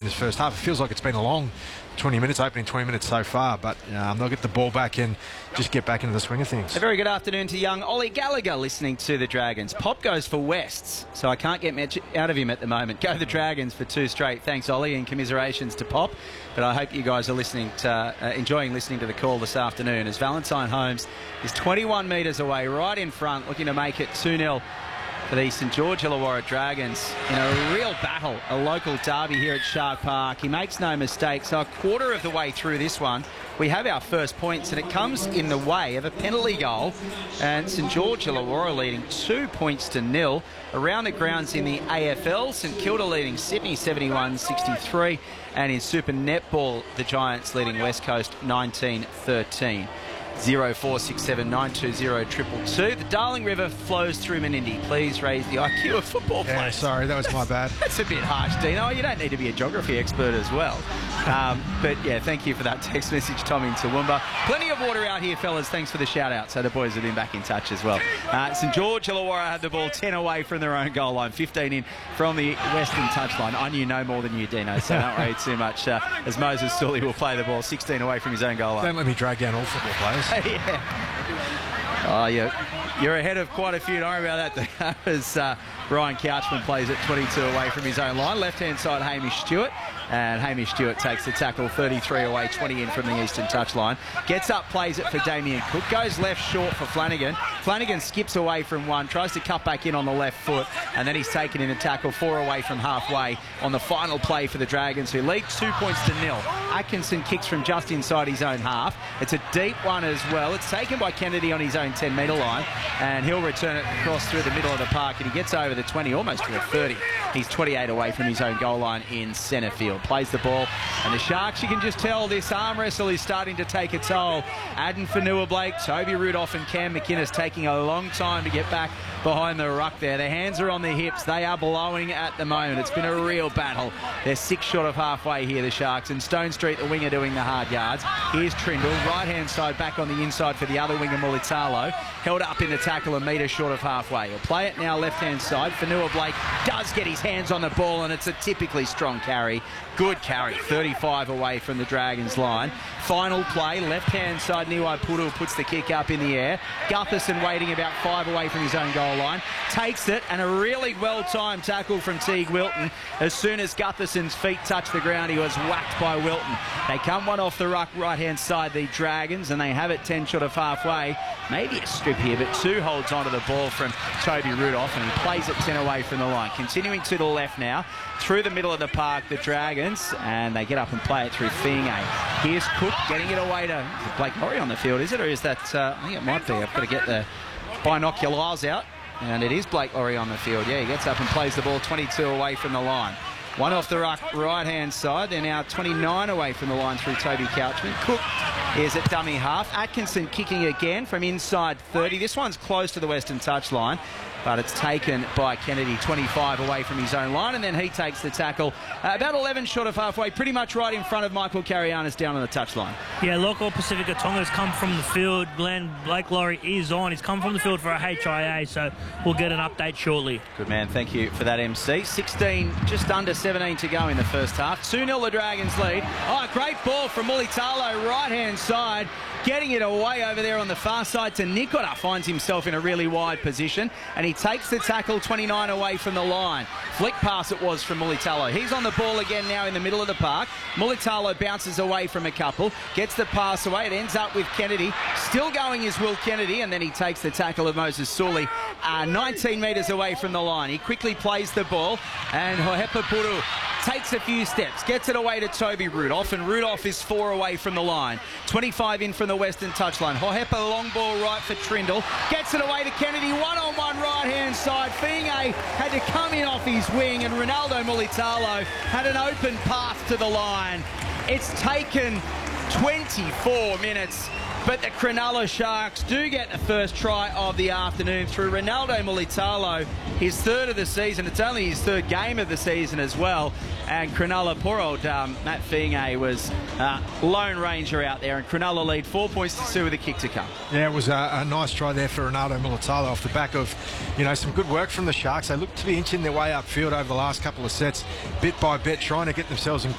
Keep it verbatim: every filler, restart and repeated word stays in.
this first half. It feels like it's been a long twenty minutes, opening twenty minutes so far, but um, they'll get the ball back in, just get back into the swing of things. A very good afternoon to young Ollie Gallagher listening to the Dragons. Pop goes for Wests, so I can't get much out of him at the moment. Go the Dragons for two straight. Thanks, Ollie, and commiserations to Pop. But I hope you guys are listening to, uh, enjoying listening to the call this afternoon, as Valentine Holmes is twenty-one metres away, right in front, looking to make it two nil for the St George Illawarra Dragons in a real battle, a local derby here at Shark Park. He makes no mistake. So a quarter of the way through this one, we have our first points, and it comes in the way of a penalty goal, and St George Illawarra leading two points to nil. Around the grounds in the A F L, St Kilda leading Sydney seventy-one sixty-three, and in Super Netball, the Giants leading West Coast nineteen thirteen. zero four six seven nine two zero two two two. The Darling River flows through Menindee. Please raise the I Q of football players. Yeah, sorry, that was my bad. That's a bit harsh, Dino. You don't need to be a geography expert as well. Um, but yeah, thank you for that text message, Tom in Toowoomba. Plenty of water out here, fellas. Thanks for the shout out. So the boys have been back in touch as well. Uh, St George Illawarra had the ball ten away from their own goal line, fifteen in from the western touchline. I knew no more than you, Dino, so don't worry too much. Uh, as Moses Sully will play the ball sixteen away from his own goal line. Don't let me drag down all football players. Yeah. Oh, yeah. You're ahead of quite a few. Don't worry about that. That was uh, Ryan Couchman plays at twenty-two away from his own line. Left-hand side, Hamish Stewart. And Hamish Stewart takes the tackle, thirty-three away, twenty in from the eastern touchline. Gets up, plays it for Damien Cook. Goes left short for Flanagan. Flanagan skips away from one, tries to cut back in on the left foot, and then he's taken in a tackle, four away from halfway on the final play for the Dragons, who lead two points to nil. Atkinson kicks from just inside his own half. It's a deep one as well. It's taken by Kennedy on his own ten metre line, and he'll return it across through the middle of the park, and he gets over the twenty, almost to a thirty. He's twenty-eight away from his own goal line in centre field. Plays the ball, and the Sharks, you can just tell this arm wrestle is starting to take a toll. Aden Fanua-Blake, Toby Rudolph and Cam McInnes taking a long time to get back behind the ruck there. Their hands are on their hips. They are blowing at the moment. It's been a real battle. They're six short of halfway here, the Sharks, and Stone Street, the winger, doing the hard yards. Here's Trindle, right-hand side, back on the inside for the other winger, Mulitalo. Held up in the tackle, a metre short of halfway. He'll play it now left-hand side. Fanua-Blake does get his hands on the ball, and it's a typically strong carry. Good carry, thirty-five away from the Dragons line. Final play, left-hand side, Niwai Puru puts the kick up in the air. Gutherson waiting about five away from his own goal line. Takes it, and a really well-timed tackle from Teague Wilton. As soon as Gutherson's feet touch the ground, he was whacked by Wilton. They come one off the ruck, right-hand side, the Dragons, and they have it ten short of halfway. Maybe a strip here, but two holds onto the ball from Toby Rudolph, and he plays it ten away from the line. Continuing to the left now, through the middle of the park, the Dragons, and they get up and play it through Fienge. Here's Cook getting it away to Blake Laurie on the field, is it? Or is that, uh, I think it might be. I've got to get the binoculars out. And it is Blake Laurie on the field. Yeah, he gets up and plays the ball twenty-two away from the line. One off the ruck, right-hand side. They're now twenty-nine away from the line through Toby Couchman. Cook is at dummy half. Atkinson kicking again from inside thirty. This one's close to the western touchline, but it's taken by Kennedy, twenty-five away from his own line, and then he takes the tackle uh, about eleven short of halfway, pretty much right in front of Michael Carianis down on the touchline. Yeah, local Pacifica Tonga's come from the field. Glenn Blake Laurie is on. He's come from the field for a H I A, so we'll get an update shortly. Good man, thank you for that, M C. sixteen, just under seventeen to go in the first half. two nil the Dragons lead. Oh, great ball from Mulitalo, right-hand side. Getting it away over there on the far side to Nikora. Finds himself in a really wide position, and he takes the tackle twenty-nine away from the line. Flick pass it was from Mulitalo. He's on the ball again now in the middle of the park. Mulitalo bounces away from a couple, gets the pass away. It ends up with Kennedy. Still going is Will Kennedy, and then he takes the tackle of Moses Sully uh, nineteen metres away from the line. He quickly plays the ball, and Hohepa Puru takes a few steps, gets it away to Toby Rudolph, and Rudolph is four away from the line. twenty-five in from the western touchline. Hohepa, long ball right for Trindle, gets it away to Kennedy, one-on-one right-hand side. Fienge had to come in off his wing, and Ronaldo Mulitalo had an open path to the line. It's taken twenty-four minutes, but the Cronulla Sharks do get the first try of the afternoon through Ronaldo Mulitalo, his third of the season. It's only his third game of the season as well. And Cronulla, poor old um, Matt Fienge was uh, lone ranger out there, and Cronulla lead four points to two with a kick to come. Yeah, it was a, a nice try there for Ronaldo Mulitalo off the back of, you know, some good work from the Sharks. They look to be inching their way upfield over the last couple of sets, bit by bit, trying to get themselves in good